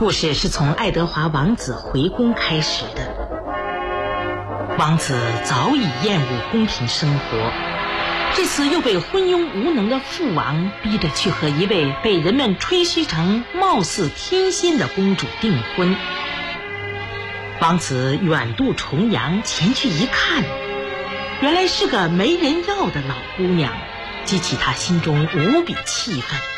故事是从爱德华王子回宫开始的。王子早已厌恶宫廷生活，这次又被昏庸无能的父王逼着去和一位被人们吹嘘成貌似天仙的公主订婚。王子远渡重洋前去一看，原来是个没人要的老姑娘，激起他心中无比气愤。